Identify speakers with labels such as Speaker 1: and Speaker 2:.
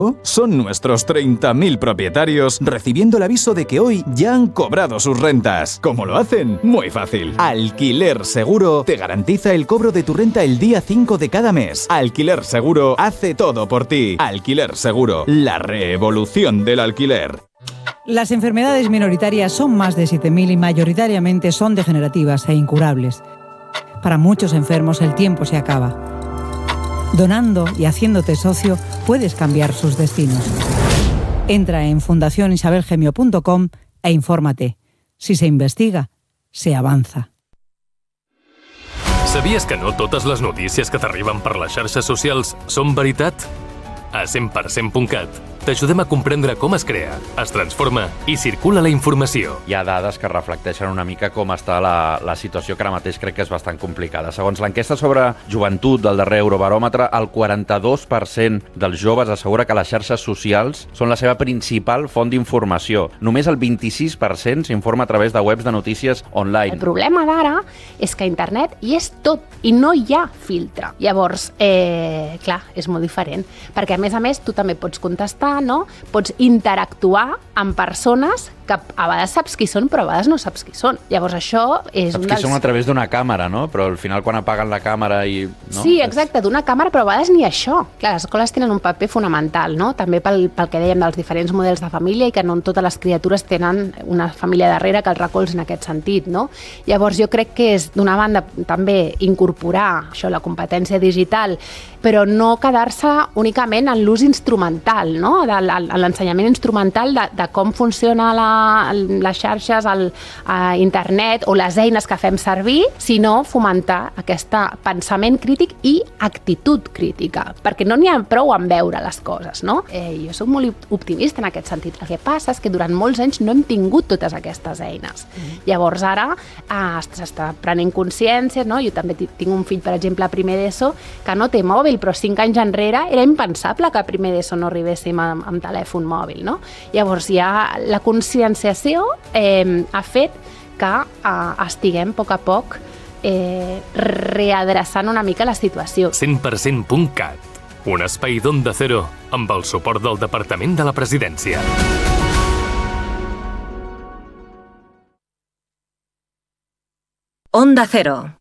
Speaker 1: Son nuestros 30.000 propietarios recibiendo el aviso de que hoy ya han cobrado sus rentas. ¿Cómo lo hacen? Muy fácil. Alquiler Seguro te garantiza el cobro de tu renta el día 5 de cada mes. Alquiler Seguro hace todo por ti. Alquiler Seguro, la revolución del alquiler.
Speaker 2: Las enfermedades minoritarias son más de 7.000 y mayoritariamente son degenerativas e incurables. Para muchos enfermos el tiempo se acaba. Donando y haciéndote socio puedes cambiar sus destinos. Entra en fundacionisabelgemio.com e infórmate. Si se investiga, se avanza.
Speaker 3: Sabies que no totes les notícies que t'arriben per les xarxes socials són veritat? A 100%.cat t'ajudem a comprendre com es crea, es transforma i circula la informació.
Speaker 4: Hi ha dades que reflecteixen una mica com està la situació, que ara mateix crec que és bastant complicada. Segons l'enquesta sobre joventut del darrer Eurobaròmetre, el 42% dels joves assegura que les xarxes socials són la seva principal font d'informació. Només el 26% s'informa a través de webs de notícies online.
Speaker 5: El problema d'ara és que a internet hi és tot i no hi ha filtre. Llavors, clar, és molt diferent, perquè a més tu també pots contestar, no? Pots interactuar amb persones que a vegades saps qui són, però a vegades no saps qui són. Llavors això és
Speaker 4: saps qui són a través d'una càmera, no? Però al final quan apaguen la càmera i... No?
Speaker 5: Sí, exacte, d'una càmera, però a vegades ni això. Clar, les escoles tenen un paper fonamental, no? També pel que dèiem dels diferents models de família i que no totes les criatures tenen una família darrere que els recolzi en aquest sentit, no? Llavors jo crec que és, d'una banda, també incorporar això, la competència digital, però no quedar-se únicament en l'ús instrumental, no? L'ensenyament instrumental de com funciona les xarxes, internet o les eines que fem servir, sinó fomentar aquest pensament crític i actitud crítica, perquè no n'hi ha prou en veure les coses, no? Jo soc molt optimista en aquest sentit. El que passa és que durant molts anys no hem tingut totes aquestes eines. Llavors ara s'està prenent consciència, no? Jo també tinc un fill, per exemple, a primer d'ESO, que no té mòbil, però 5 anys enrere era impensable que a primer d'ESO no arribéssim amb telèfon mòbil, no? Llavors ja la conscienciació ha fet que estiguem a poc readreçant una mica la situació.
Speaker 3: 100%.cat, un espai d'Onda Cero amb el suport del Departament de la Presidència.
Speaker 6: Onda Cero.